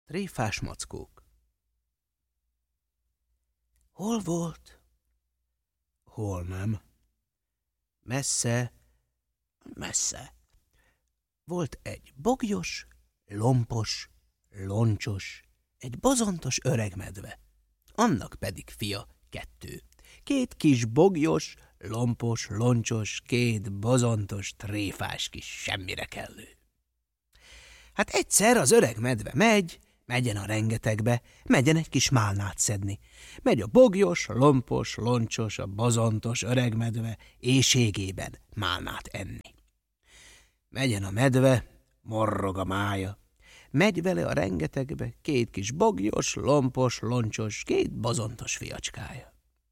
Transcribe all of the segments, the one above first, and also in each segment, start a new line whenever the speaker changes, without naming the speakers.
Tréfás mackók. Hol volt? Hol nem? Messze, messze. Volt egy bogyos, lompos, loncsos, egy bozontos öreg medve. Annak pedig fia 2. 2 kis bogyos, lompos, loncsos, 2 bozontos, tréfás kis semmire kellő. Hát egyszer az öreg medve megyen a rengetegbe, megyen egy kis málnát szedni. Megy a bogyos, lompos, loncsos, a bozontos öreg medve éhségében málnát enni. Megyen a medve, morrog a mája. Megy vele a rengetegbe 2 kis bogyos, lompos, loncsos, 2 bozontos fiacskája.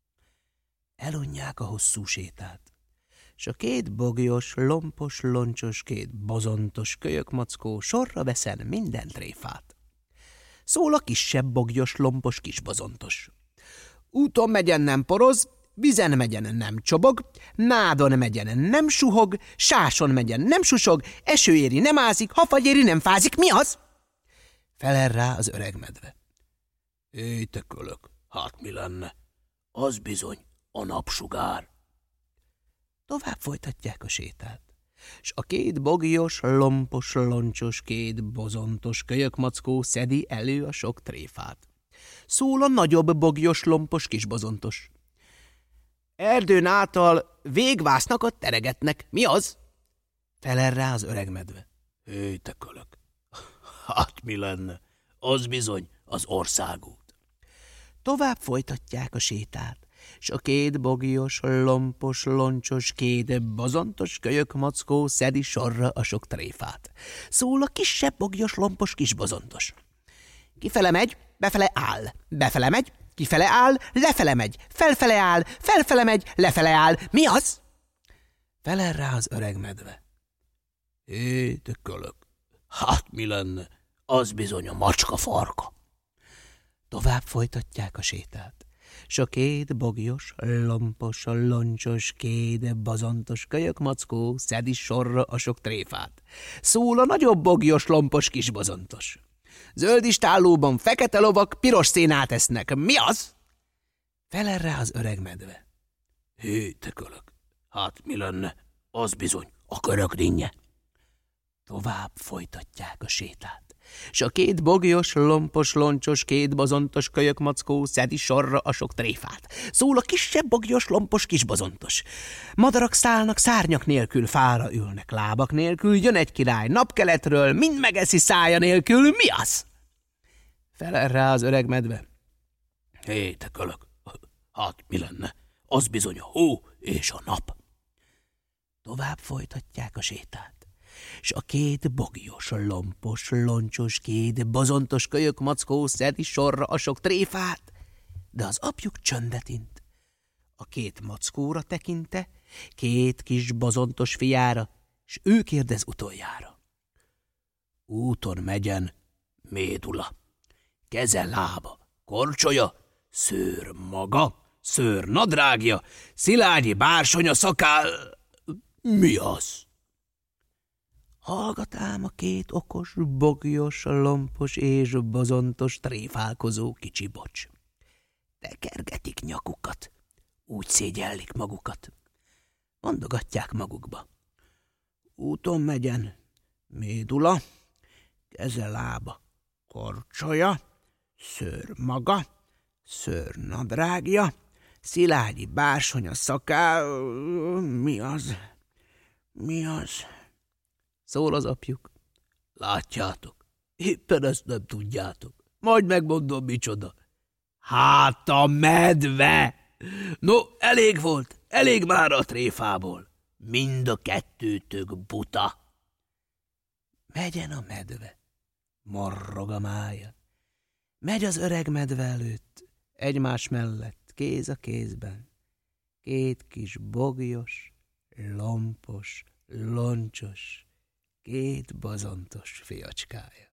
Elunják a hosszú sétát, s a 2 bogyos, lompos, loncsos, 2 bozontos kölyökmackó sorra veszen minden tréfát. Szól a kisebb bogyos, lompos, kis bozontos. Úton megyen nem poroz, vizen megyen nem csobog, nádon megyen nem suhog, sáson megyen nem susog, esőéri nem ázik, hafagyéri nem fázik. Mi az? Felel rá az öreg medve. Éj, te kölök, hát mi lenne? Az bizony a napsugár. Tovább folytatják a sétát, s a 2 bogyos, lompos, loncsos, 2 bozontos kölyökmackó szedi elő a sok tréfát. Szól a nagyobb bogyos, lompos, kis bozontos. Erdőn által végvásznakat teregetnek. Mi az? Felel rá az öreg medve. Éj, te kölök, hát mi lenne? Az bizony az országút. Tovább folytatják a sétát, s a 2 bogyos, lompos, loncsos, 2 bozontos kölyökmackó szedi sorra a sok tréfát. Szól a kisebb bogyos, lompos, kis bozontos. Kifele megy, befele áll, befele megy, kifele áll, lefele megy, felfele áll, felfele megy, lefele áll. Mi az? Felel rá az öreg medve. Hé, te kölök, hát mi lenne? Az bizony a macska farka. Tovább folytatják a sétát, s a 2 bogyos, lompos, loncsos, 2 bozontos kölyökmackó szedi sorra a sok tréfát. Szól a nagyobb bogyos, lompos, kis bozontos. Zöld istállóban fekete lovak piros szénát esznek. Mi az? Felel rá az öreg medve. Hé, te kölök, hát mi lenne? Az bizony a körök dinnye. Tovább folytatják a sétát, s a 2 bogyos, lompos, loncsos, 2 bozontos kölyökmackó szedi sorra a sok tréfát. Szól a kisebb bogyos, lompos, kis bozontos. Madarak szállnak szárnyak nélkül, fára ülnek lábak nélkül, jön egy király napkeletről, mind megeszi szája nélkül. Mi az? Felel rá az öreg medve. Hé, te kölök, hát mi lenne? Az bizony a hó és a nap. Tovább folytatják a sétát, s a 2 bogyos, lompos, loncsos, 2 bozontos kölyökmackó szedi sorra a sok tréfát, de az apjuk csöndet int. A 2 mackóra tekinte, 2 kis bozontos fiára, s ő kérdez utoljára. Úton megyen médula, keze lába, korcsolya, szőr maga, szőr nadrágja, szilágyi bársonya szakál. Mi az? Hallgat ám a 2 okos, bogyos, lompos és bozontos tréfálkozó kicsi bocs. Tekergetik nyakukat, úgy szégyellik magukat. Mondogatják magukba. Úton megyen médula, keze lába, korcsolya, szőr maga, szőr nadrágja, szilágyi bársonya szakál. Mi az? Mi az? Szól az apjuk. Látjátok, éppen ezt nem tudjátok. Majd megmondom, micsoda. Hát a medve! No, elég volt, elég már a tréfából. Mind a 2 buta. Megyen a medve, morrog a mája. Megy az öreg medve előtt, egymás mellett, kéz a kézben. 2 kis bogyos, lompos, loncsos, 2 bozontos fiacskája.